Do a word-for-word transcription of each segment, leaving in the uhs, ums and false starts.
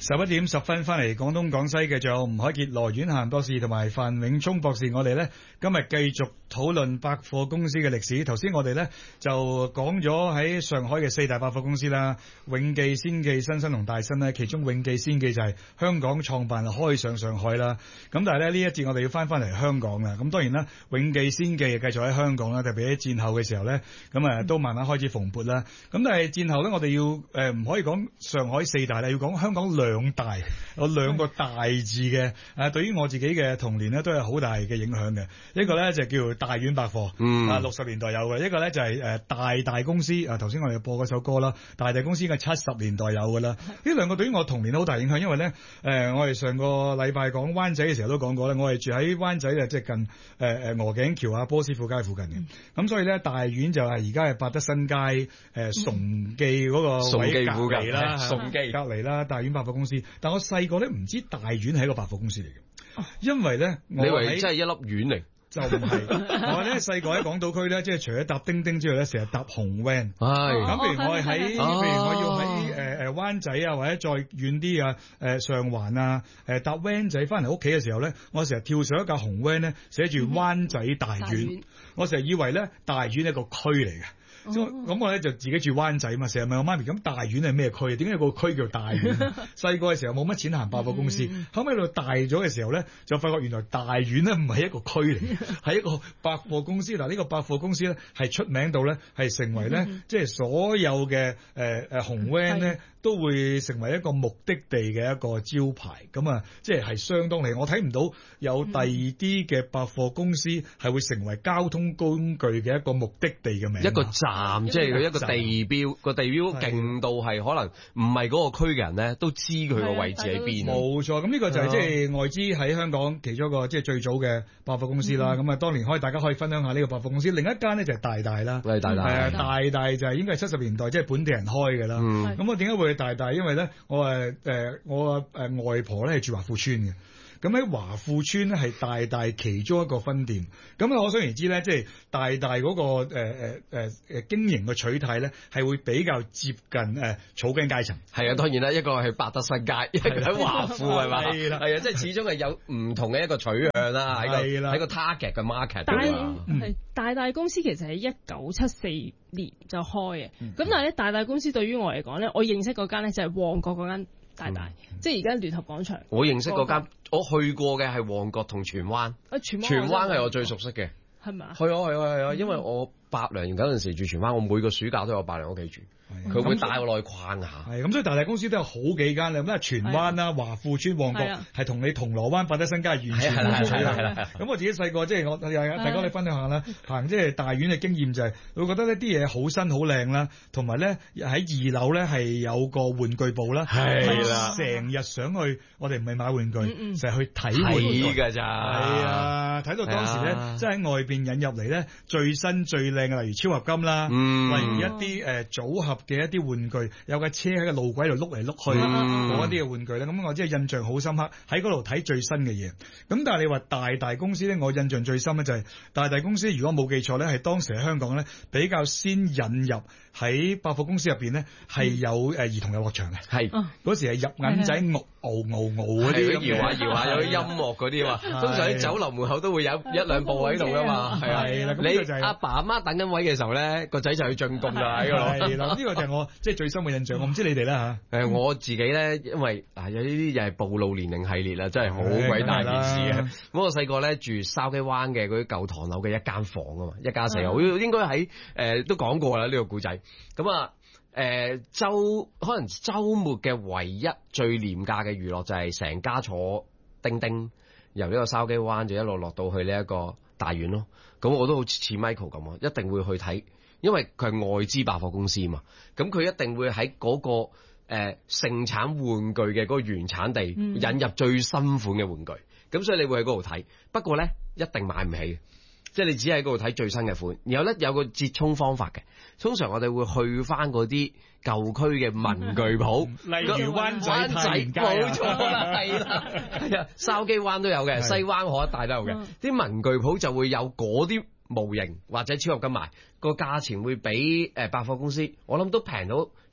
十一點十分翻嚟廣東廣西嘅，仲有吳凱傑、羅婉嫻博士同埋范永聰博士。我哋咧今日繼續討論百貨公司嘅歷史。頭先我哋咧就講咗喺上海嘅四大百貨公司啦，永記、先記、新新同大新咧。其中永記、先記就係香港創辦開上上海啦。咁但係咧呢一節我哋要翻翻嚟香港啦。咁當然啦，永記、先記繼續喺香港啦，特別喺戰後嘅時候咧，咁啊都慢慢開始蓬勃啦。咁但係戰後咧，我哋要誒唔可以講上海四大啦，要講香港兩大，有兩個大字嘅，誒對於我自己嘅童年咧都係好大嘅影響嘅。一個咧就叫大丸百貨，嗯、啊六十年代有嘅；一個咧就係誒大大公司，啊頭先我哋播嗰首歌啦，大大公司嘅七十年代有㗎啦。呢兩個對於我童年好大影響，因為咧誒、呃、我哋上個禮拜講灣仔嘅時候都講過咧，我係住喺灣仔啊，即係近誒誒鵝頸橋啊波斯富街附近嘅，咁、嗯、所以咧大丸就係而家係百德新街誒、呃、崇記嗰個位隔離啦，崇記隔離啦，大丸百貨公司。但我細個咧唔知大丸係一個百貨公司嚟嘅，因為咧我以為真係一粒丸嚟。 就唔係，我咧細個喺港島區咧，即係除咗搭叮叮之外咧，成日搭紅 van。係，咁譬如我係喺，譬如我要喺誒誒灣仔啊，或者再遠啲啊，誒上環啊，誒搭 van 仔翻嚟屋企嘅時候咧，我成日跳上一架紅 van 咧，寫住灣仔大丸，嗯、我成日以為咧大丸係一個區嚟嘅。咁、哦、我咧就自己住灣仔嘛，成日問我媽咪咁大丸係咩區？點解有個區叫大丸？細個嘅時候冇乜錢行百貨公司，嗯、後尾到大咗嘅時候咧，就發覺原來大丸咧唔係一個區嚟，係一個百貨公司。嗱，呢個百貨公司咧係出名到咧係成為咧，即、嗯、係所有嘅誒誒紅 van 咧都會成為一個目的地嘅一個招牌。咁啊，即係係相當嚟。我睇唔到有第二啲嘅百貨公司係會成為交通工具嘅一個目的地嘅名。一個站。 即係佢一個地標，個地標勁到係可能唔係嗰個區嘅人咧，都知佢個位置喺邊。 冇錯，咁呢個就係即係外資喺香港其中一個即係最早嘅百貨公司啦。咁、嗯、啊，當年可以大家可以分享下呢個百貨公司。另一間咧就係大大啦，係大大，係啊，大大就係應該係七十年代即係、就是、本地人開嘅啦。咁、嗯、我點解會去大大？因為咧，我誒誒我誒外婆咧係住華富村嘅。咁喺華富村咧係大大其中一個分店，咁啊可想而知咧，即係大大嗰個誒誒誒誒經營嘅取態咧，係會比較接近誒草根階層。 係啊，當然啦，一個係百德新街，一個喺華富係嘛，係啦，係啊，即係始終係有唔同嘅一個取向啦，喺個喺個 target 嘅 market 度啊。 係大大公司其實係一九七四年就開嘅，咁、嗯、但係咧大大公司對於我嚟講咧，我認識嗰間咧就係旺角嗰間。大大，嗯、即係而家聯合廣場。 我認識嗰間，我去過嘅係旺角同荃灣。啊，荃灣，荃灣係我最熟悉嘅。係咪啊？係啊係啊係啊，因為我伯娘嗰陣時住荃灣，我每個暑假都有伯娘屋企住。佢會帶我落去逛下。係咁，所以大大公司都有好幾間啦。咁啊，荃灣啦、華富村、旺角係同你銅鑼灣百德新街完全唔同嘅。咁我自己細個即係我大哥你分享下啦，行即係大丸嘅經驗就係、是，會覺得呢啲嘢好新好靚啦，同埋咧喺二樓咧係有個玩具部啦，係啦，成日想去，我哋唔係買玩具，成日去睇玩具㗎咋。 係啊，睇到當時咧，即係喺外邊引入嚟咧最新最靚嘅，例如超合金啦，嗯、例如一啲誒、呃、組合嘅一啲玩具，有架車喺個路軌度碌嚟碌去嗰一啲嘅玩具咧，咁我真係印象好深刻，喺嗰度睇最新嘅嘢。咁但係你話大大公司咧，我印象最深咧就係大大公司，如果冇記錯咧，係當時喺香港咧比較先引入喺百貨公司入邊咧係有誒兒童遊樂場嘅，係嗰、嗯、時係入銀仔牛牛牛牛嗰啲搖下搖下有啲音樂嗰啲嘛，通常喺酒樓門口都會有一兩部喺度噶嘛，係啊，你阿爸阿媽等緊位嘅時候咧，個仔就去進攻啦喺度。係啦，呢個就係我即係最深嘅印象。我唔知你哋啦嚇。誒，我自己咧，因為嗱有呢啲又係暴露年齡系列啦，真係好鬼大件事嘅。咁我細個咧住筲箕灣嘅嗰啲舊唐樓嘅一間房啊嘛，一家四口，應該喺誒、呃、都講過啦呢、呢個故仔。咁啊誒週可能週末嘅唯一最廉價嘅娛樂就係成家坐叮叮由呢個筲箕灣就一路落到去呢一個大丸咯。咁我都好似 Michael 咁啊，一定會去睇。因為佢係外資百貨公司嘛，咁佢一定會喺嗰、那個誒、呃、盛產玩具嘅嗰個原產地引入最新款嘅玩具，咁、嗯、所以你會喺嗰度睇。不過咧，一定買唔起，即係你只喺嗰度睇最新嘅款。然後咧有個折衷方法嘅，通常我哋會去翻嗰啲舊區嘅文具鋪， 例如灣仔太平街， 冇錯啦，係啦，係啊，筲箕灣都有嘅，西灣河一帶都有嘅。啲、嗯、文具鋪就會有嗰啲模型或者超合金賣，個價錢會比誒百貨公司，我諗都平到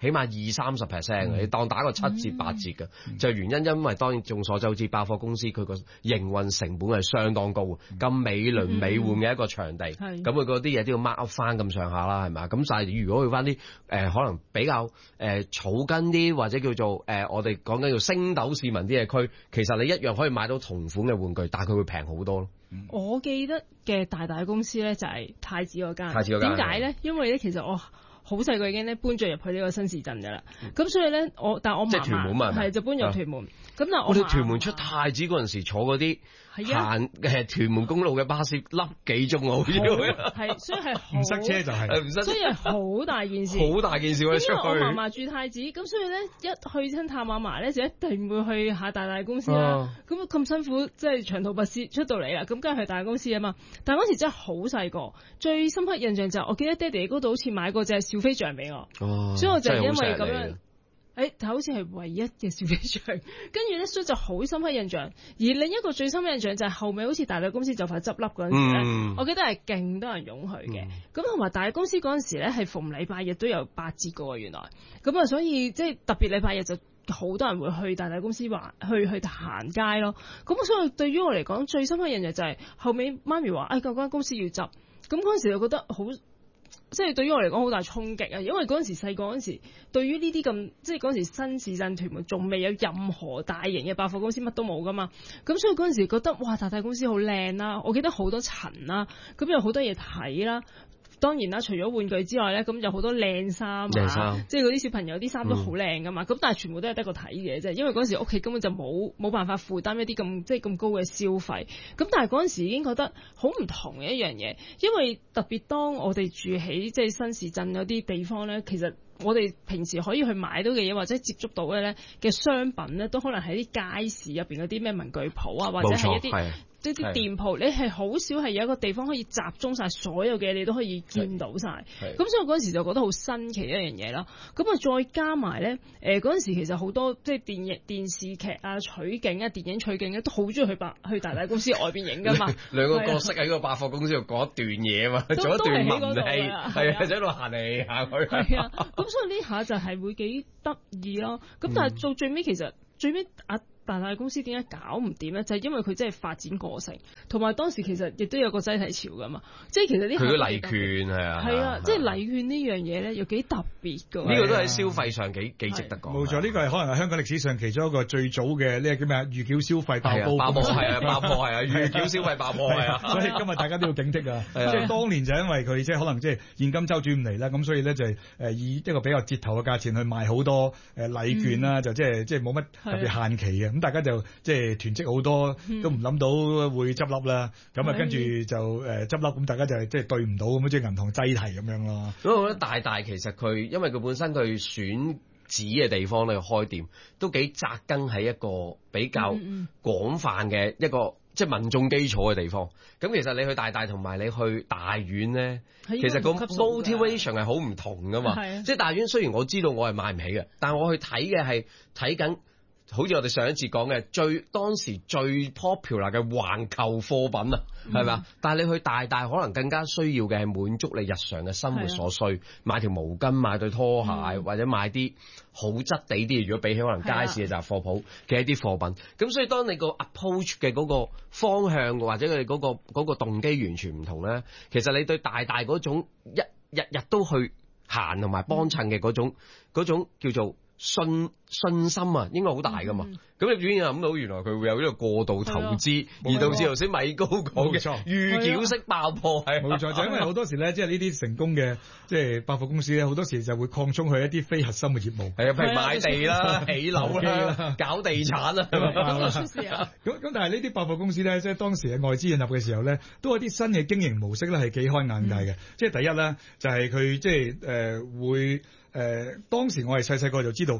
起碼二三十 percent，你當打個七折八折嘅，嗯、就原因因為當然眾所周知，百貨公司佢個營運成本係相當高，咁、嗯、美輪美奐嘅一個場地，咁佢嗰啲嘢都要 mark up 翻咁上下啦，係咪？咁但係如果去翻啲誒可能比較誒、呃、草根啲或者叫做誒、呃、我哋講緊叫星斗市民啲嘅區，其實你一樣可以買到同款嘅玩具，但係佢會平好多咯。 我記得嘅大大公司咧就係太子嗰間， 太子嗰間點解咧？因為咧其實我好細個已經咧搬咗入去呢個新市鎮噶啦，咁、嗯、所以咧我但係我嫲嫲係就搬咗屯門，咁、啊、但係我哋屯門出太子嗰陣時坐嗰啲行誒屯門公路嘅巴士，粒幾鐘我係，所以係唔塞車就係、 是，所以係好大件事， 好大件事我出去。因為我嫲嫲住太子，咁所以咧一去親探嫲嫲咧就一定會去下大大公司啦。咁咁、啊、辛苦即係長途跋涉出到嚟啦，咁梗係去大公司啊嘛。但係嗰時真係好細個，最深刻印象就係我記得爹哋嗰度好似買過隻小飛象俾我，哦、所以我就因為咁樣。誒，但好似係唯一嘅小飛象，跟住咧，所以就好深刻印象。而另一個最深刻印象就係後尾好似大大公司就快執笠嗰陣時咧，嗯、我記得係勁多人湧去嘅。咁同埋大大公司嗰陣時咧，係逢禮拜日都有八折㗎喎，原來。咁啊，所以即係特別禮拜日就好多人會去大大公司話去去行街咯。咁所以對於我嚟講，最深刻印象就係後尾媽咪話：誒，嗰間公司要執。咁嗰陣時就覺得好。即係對於我嚟講好大衝擊啊！因為嗰陣時細個嗰陣時，對於呢啲咁，即係嗰陣時新市鎮屯門仲未有任何大型嘅百貨公司，乜都冇噶嘛。咁所以嗰陣時覺得哇，大大公司好靚啦！我記得好多層啦，咁有好多嘢睇啦。當然啦，除咗玩具之外咧，咁有好多靚衫啊，衫即係嗰啲小朋友啲衫都好靚噶嘛。咁、嗯、但係全部都係得個睇嘅啫，因為嗰陣時屋企根本就冇冇辦法負擔一啲咁即係咁高嘅消費。咁但係嗰陣時已經覺得好唔同嘅一樣嘢，因為特別當我哋住喺即係新市鎮嗰啲地方咧，其實我哋平時可以去買到嘅嘢或者接觸到嘅咧嘅商品咧，都可能喺啲街市入邊嗰啲咩文具鋪啊，或者係一啲。即啲店鋪，你係好少係有一個地方可以集中晒所有嘅，你都可以見到晒。咁所以嗰陣時就覺得好新奇一樣嘢啦。咁啊，再加埋咧，誒嗰陣時其實好多即係電影、電視劇啊、取景啊、電影取景咧，都好中意去百去大大公司外邊影噶嘛。兩個角色喺個百貨公司度講一段嘢啊嘛，做一段文戲，係啊，喺度行嚟行去。係啊，咁所以呢下就係會幾得意咯。咁但係到最尾其實最尾啊。大大公司點解搞唔掂咧？就係、是、因為佢真係發展過剩，同埋當時其實亦都有個擠提潮噶嘛。即係其實呢，佢嘅禮券係啊，係啊，即係禮券呢樣嘢咧，又幾特別噶。呢個都喺消費上幾幾值得講。冇錯，呢、這個係可能係香港歷史上其中一個最早嘅呢個叫咩啊？預繳消費爆煲，爆煲係啊，爆破係啊，預繳消費爆破係啊。所以今日大家都要警惕啊。即係當年就因為佢即係可能即係現金周轉唔嚟啦，咁所以咧就係誒以一個比較折頭嘅價錢去賣好多誒禮券啦，嗯、就即係即係冇乜特別限期嘅。咁大家就即係囤積好多，都唔諗到會執笠啦。咁啊，跟住就誒執笠，咁大家就即係對唔到咁，即係銀行擠提咁樣咯。所以我覺得大大其實佢，因為佢本身佢選址嘅地方咧開店，都幾扎根喺一個比較廣泛嘅一個即係民眾基礎嘅地方。咁其實你去大大同埋你去大院咧，其實個 motivation 係好唔同噶嘛。即係大院雖然我知道我係買唔起嘅，但係我去睇嘅係睇緊。好似我哋上一次講嘅最當時最 popular 嘅環球貨品啊，係咪啊？但係你去大大可能更加需要嘅係滿足你日常嘅生活所需，啊、買條毛巾、買對拖鞋，嗯、或者買啲好質地啲。如果比起可能街市嘅雜貨鋪嘅一啲貨品，咁、啊、所以當你個 approach 嘅嗰個方向或者佢哋嗰個嗰、嗰個動機完全唔同咧，其實你對大大嗰種一日日都去行同埋幫襯嘅嗰種嗰、嗯、種叫做。信信心啊，應該好大噶嘛。咁、嗯、你表現諗到原來佢會有呢個過度投資，而導致頭先米高講嘅預繳式爆破係冇錯，就因為好多時咧，即係呢啲成功嘅即係百貨公司咧，好多時就會擴充去一啲非核心嘅業務，係啊，譬如買地啦、起樓啦、搞地產啦，咁咁但係呢啲百貨公司咧，即係當時嘅外資引入嘅時候咧，都有啲新嘅經營模式咧，係幾開眼界嘅。即係、嗯、第一咧，就係佢即係誒會。誒、呃、當時我係細細個就知道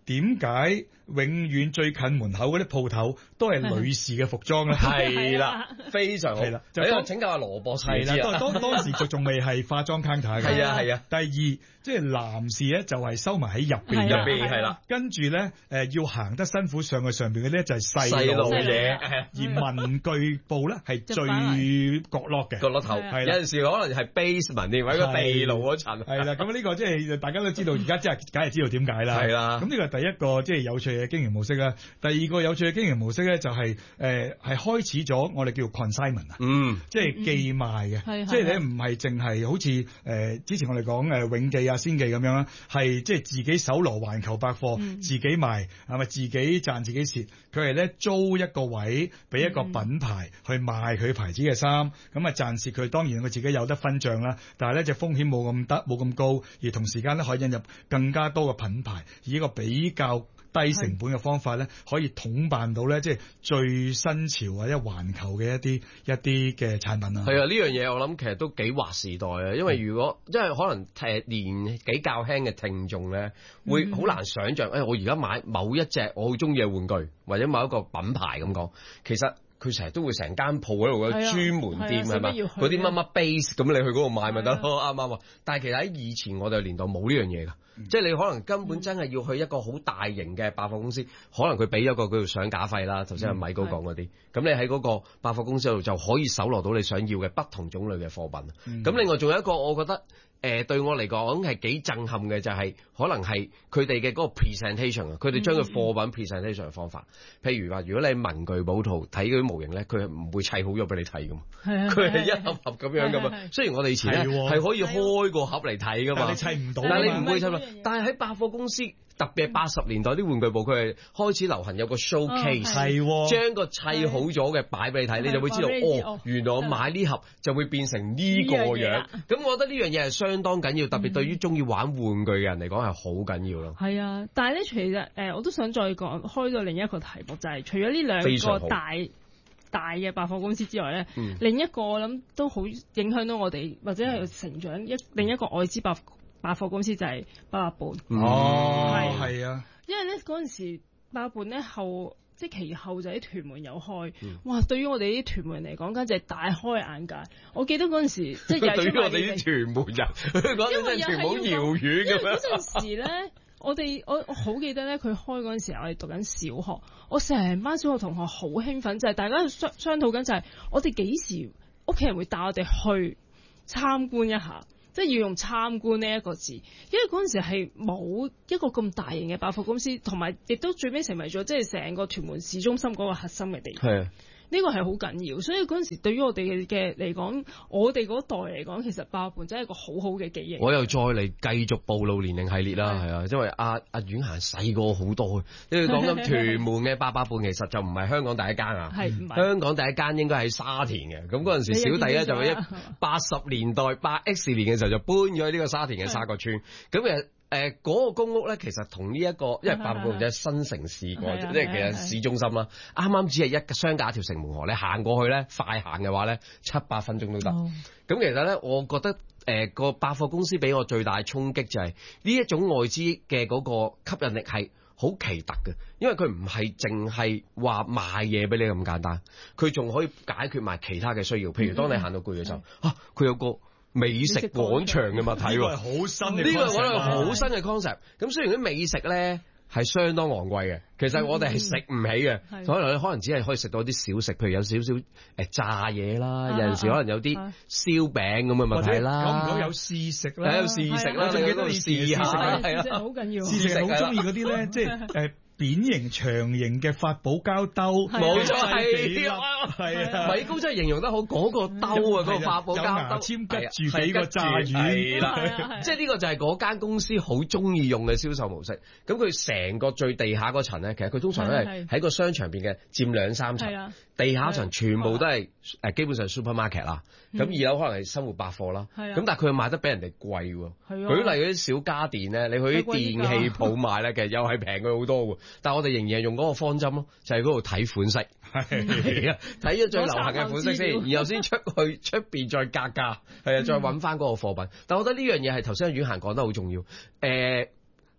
點解永遠最近門口嗰啲鋪頭都係女士嘅服裝咧？ 係啦，非常好。係啦，就當請教下羅博士。 係啦，當當時就仲未係化妝 counter 嘅。 係啊係啊。 第二，即係男士咧就係收埋喺入邊入邊係啦。 跟住咧誒要行得辛苦上去上邊嘅咧就係細路嘢， 而文具部咧係最角落嘅角落頭。係有陣時可能係 basement 添，喺個地牢嗰層。 係啦，咁呢個即係大家都知道，而家即係梗係知道點解啦。 係啦。 咁呢個係第一個即係有趣嘅經營模式啦。第二個有趣嘅經營模式咧就係誒係開始咗我哋叫 consignment 啊， 嗯， 即係寄賣嘅，即係你唔係淨係好似誒、呃、之前我哋講誒永記啊先記咁樣啦，係即係自己搜羅環球百貨、嗯、自己賣係咪自己賺自己蝕？佢係咧租一個位俾一個品牌去賣佢牌子嘅衫，咁啊賺蝕佢當然佢自己有得分賬啦，但係咧隻風險冇咁得冇咁高，而同時間咧可以引入更加多嘅品牌，以一個比較低成本嘅方法咧，可以統辦到咧，即係最新潮或者環球嘅一啲一啲嘅產品啊。 係啊，呢樣嘢我諗其實都幾劃時代啊，因為如果即係可能誒年紀較輕嘅聽眾咧，會好難想像，誒、哎、我而家買某一隻我好中意嘅玩具，或者某一個品牌咁講，其實佢成日都會成間鋪喺度嘅專門店係嘛，嗰啲乜乜 base 咁，你去嗰度買咪得咯，啱唔啱啊？但係其實喺以前我哋年代冇呢樣嘢㗎。即係你可能根本真係要去一個好大型嘅百貨公司，可能佢俾咗個叫做上架費啦。頭先阿米高講嗰啲，咁、嗯、你喺嗰個百貨公司度就可以搜羅到你想要嘅不同種類嘅貨品。咁、嗯、另外仲有一個，我覺得誒、呃、對我嚟講係幾震撼嘅，就係、是、可能係佢哋嘅嗰個 presentation 啊，佢哋將佢貨品 presentation 嘅方法。嗯、譬如話，如果你喺文具鋪圖睇嗰啲模型咧，佢係唔會砌好咗俾你睇噶嘛，佢係一盒盒咁樣噶嘛。雖然我哋以前咧係可以開個盒嚟睇噶嘛，但你砌唔到，但係你唔會砌到。但係喺百貨公司，特別係八十年代啲玩具部，佢係開始流行有個 showcase，係、哦、將個砌好咗嘅擺俾你睇，你就會知道哦，原來我買呢盒就會變成呢個樣。咁我覺得呢樣嘢係相當緊要，特別對於中意玩玩具嘅人嚟講係好緊要咯。係啊， 但係咧，其實誒，我都想再講開到另一個題目，就係、是、除咗呢兩個大大嘅百貨公司之外咧、嗯，另一個我諗都好影響到我哋或者係成長一另一個外資百百貨公司就係八佰伴。 哦，係啊， 因為咧嗰陣時八佰伴咧後即係其後就喺屯門有開、嗯，哇！對於我哋啲屯門人嚟講，簡直係大開眼界。我記得嗰陣時即係對於我哋啲屯門人，因為屯門好遙遠嘅咩？嗰陣時咧，我哋我我好記得咧，佢開嗰陣時，我哋讀緊小學，我成班小學同學好興奮，就係、是、大家商商討緊就係我哋幾時屋企人會帶我哋去參觀一下。即係要用參觀呢一個字，因為嗰陣時係冇一個咁大型嘅百貨公司，同埋亦都最尾成為咗即係成個屯門市中心嗰個核心嘅地方。係啊，呢個係好緊要，所以嗰陣時對於我哋嘅嚟講，我哋嗰代嚟講，其實八佰伴真係一個好好嘅記憶。我又再嚟繼續暴露年齡系列啦，係啊，因為阿阿婉嫻細過好多，因為講緊屯門嘅八佰伴其實就唔係香港第一間啊，係唔係？香港第一間應該喺沙田嘅，咁嗰陣時小弟咧就喺八十年代八 X 年嘅時候就搬咗喺呢個沙田嘅沙角村，咁其實。誒、呃、嗰、那個公屋咧，其實同呢一個，因為八佰伴即係新城市過，即係其實市中心啦。啱啱只係一相隔一條城門河，你行過去咧，快行嘅話咧，七八分鐘都得。咁、哦、其實咧，我覺得誒個、呃、百貨公司俾我最大嘅衝擊就係呢一種外資嘅嗰個吸引力係好奇特嘅，因為佢唔係淨係話賣嘢俾你咁簡單，佢仲可以解決埋其他嘅需要。譬如當你行到攰嘅時候，啊，佢有個美食廣場嘅物體喎，呢個係好新嘅，呢個我覺得好新嘅 concept。咁雖然啲美食咧係相當昂貴嘅，其實我哋係食唔起嘅，可能你可能只係可以食到啲小食，譬如有少少誒炸嘢啦、啊，有陣時可能有啲燒餅咁嘅物體啦。講唔講有試食啦？有試食啦，你記得你試下係啦，好緊要。試食好中意嗰啲咧，即係誒。扁形長形嘅發寶膠兜，冇錯係啊！米高真係形容得好，嗰、那個兜啊，嗰、那個發寶膠兜，簽吉住俾個炸魚啦，即係呢個就係嗰間公司好中意用嘅銷售模式。咁佢成個最地下嗰層咧，其實佢通常都係喺個商場邊嘅佔兩三層，地下層全部都係誒基本上 supermarket 啦。咁二樓可能係生活百貨啦。咁但係佢賣得比人哋貴喎。舉例嗰啲小家電咧，你去啲電器鋪買咧，其實又係平佢好多喎。但係我哋仍然係用嗰個方針咯，就係嗰度睇款式，係啊，睇咗最流行嘅款式先，然後先出去出邊再格價，係啊，再揾翻嗰個貨品。但係我覺得呢樣嘢係頭先阿婉嫻講得好重要。誒、呃，嗰、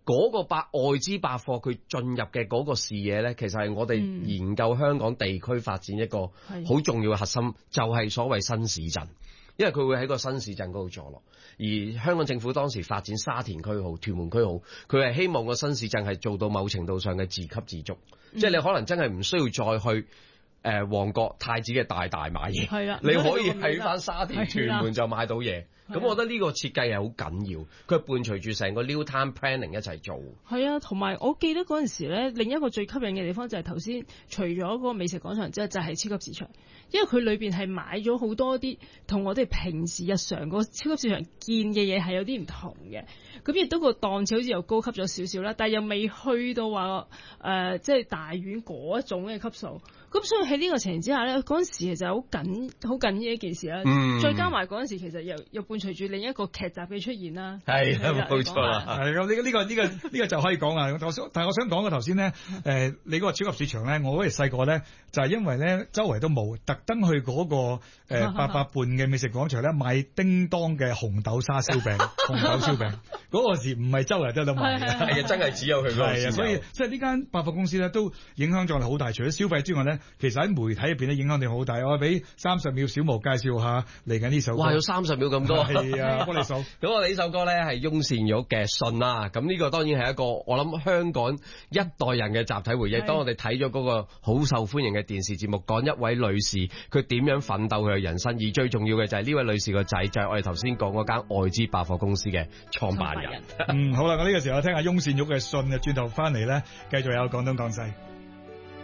嗰個百外資百貨佢進入嘅嗰個視野咧，其實係我哋研究香港地區發展一個好重要嘅核心，嗯、就係所謂新市鎮，因為佢會喺個新市鎮嗰度坐落。而香港政府當時發展沙田區好、屯門區好，佢係希望個新市鎮係做到某程度上嘅自給自足，嗯、即係你可能真係唔需要再去誒旺角太子嘅大大買嘢，係啦，你可以喺翻沙田屯門就買到嘢。咁我覺得呢個設計係好緊要，佢係伴隨住成個 New Town Planning 一齊做。係啊，同埋我記得嗰陣時咧，另一個最吸引嘅地方就係頭先除咗嗰個美食廣場之外，就係、是、超級市場，因為佢裏邊係買咗好多啲同我哋平時日常個超級市場見嘅嘢係有啲唔同嘅。咁亦都個檔次好似又高級咗少少啦，但係又未去到話誒即係大院嗰一種嘅級數。咁所以喺呢個情形之下咧，嗰陣時其實好緊好緊嘅一件事啦。嗯、再加埋嗰陣時其實又又伴隨住另一個劇集嘅出現啦。係冇錯啦， 係咁呢個呢個呢個呢個就可以講啊。我想但係我想講嘅頭先咧，誒你嗰個超級市場咧，我嗰時細個咧就係因為咧周圍都冇，特登去嗰個誒八佰伴嘅美食廣場咧買叮當嘅紅豆沙燒餅、紅豆燒餅。嗰個時唔係周圍都得賣嘅， 係啊，真係只有佢嗰個。係啊， 所以即係呢間百貨公司咧都影響咗我哋好大。除咗消費之外咧，其實喺媒體入邊咧影響力好大。我俾三十秒小毛介紹下嚟緊呢首歌。 哇，有三十秒咁多。 係啊，幫你數。 咁我哋呢首歌咧係翁倩玉嘅信啦。咁呢個當然係一個我諗香港一代人嘅集體回憶。當我哋睇咗嗰個好受歡迎嘅電視節目，講一位女士佢點樣奮鬥佢嘅人生，而最重要嘅就係呢位女士個仔就係、是、我哋頭先講嗰間外資百貨公司嘅創辦人。 嗯，好啦，我呢個時候聽下翁倩玉嘅信啊，轉頭翻嚟咧，繼續有廣東廣西。